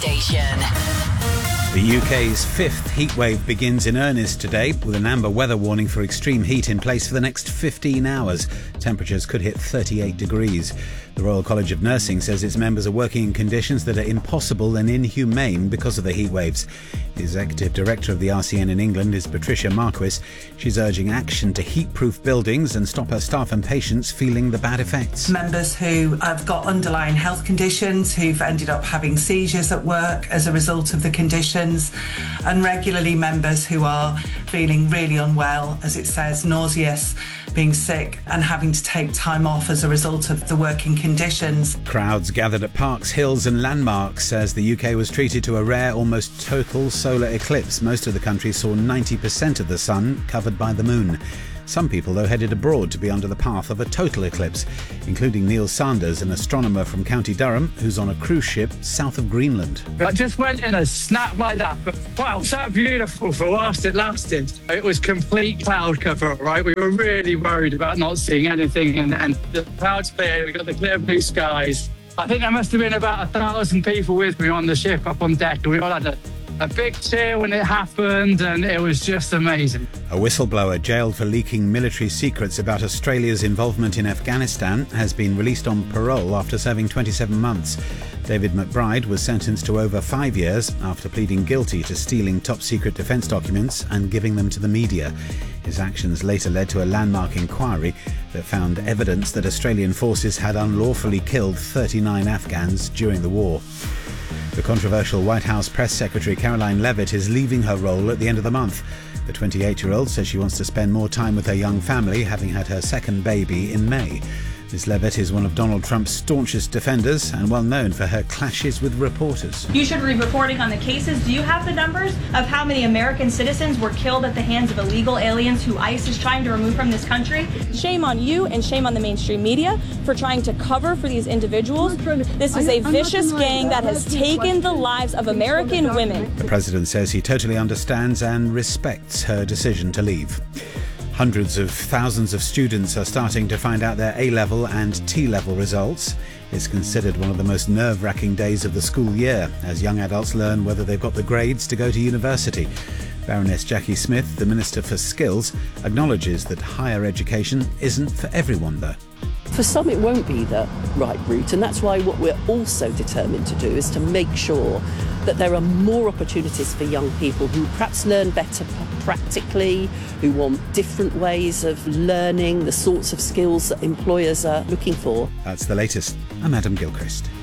Station. The UK's fifth heatwave begins in earnest today, with an amber weather warning for extreme heat in place for the next 15 hours. Temperatures could hit 38 degrees. The Royal College of Nursing says its members are working in conditions that are impossible and inhumane because of the heatwaves. The Executive Director of the RCN in England is Patricia Marquis. She's urging action to heat-proof buildings and stop her staff and patients feeling the bad effects. Members who have got underlying health conditions, who've ended up having seizures at work as a result of the conditions, and regularly members who are feeling really unwell, as it says, nauseous, being sick and having to take time off as a result of the working conditions. Crowds gathered at parks, hills and landmarks as the UK was treated to a rare, almost total solar eclipse. Most of the country saw 90% of the sun covered by the moon. Some people, though, headed abroad to be under the path of a total eclipse, including Neil Sanders, an astronomer from County Durham who's on a cruise ship south of Greenland. I just went in a snap like that, but wow, so beautiful for whilst it lasted. It was complete cloud cover, right? We were really worried about not seeing anything, and the clouds cleared, we got the clear blue skies. I think there must have been about 1,000 people with me on the ship up on deck. We all had a big cheer when it happened, and it was just amazing. A whistleblower jailed for leaking military secrets about Australia's involvement in Afghanistan has been released on parole after serving 27 months. David McBride was sentenced to over 5 years after pleading guilty to stealing top-secret defence documents and giving them to the media. His actions later led to a landmark inquiry that found evidence that Australian forces had unlawfully killed 39 Afghans during the war. The controversial White House press secretary Caroline Leavitt is leaving her role at the end of the month. The 28-year-old says she wants to spend more time with her young family, having had her second baby in May. Ms. Leavitt is one of Donald Trump's staunchest defenders and well known for her clashes with reporters. You should be reporting on the cases. Do you have the numbers of how many American citizens were killed at the hands of illegal aliens who ICE is trying to remove from this country? Shame on you and shame on the mainstream media for trying to cover for these individuals. This is a vicious gang that has taken the lives of American women. The president says he totally understands and respects her decision to leave. Hundreds of thousands of students are starting to find out their A-level and T-level results. It's considered one of the most nerve-wracking days of the school year as young adults learn whether they've got the grades to go to university. Baroness Jackie Smith, the Minister for Skills, acknowledges that higher education isn't for everyone, though. For some it won't be the right route, and that's why what we're also determined to do is to make sure that there are more opportunities for young people who perhaps learn better practically, who want different ways of learning, the sorts of skills that employers are looking for. That's the latest. I'm Adam Gilchrist.